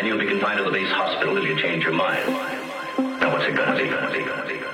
and you'll be confined to the base hospital if you change your mind. Now, what's it gonna be?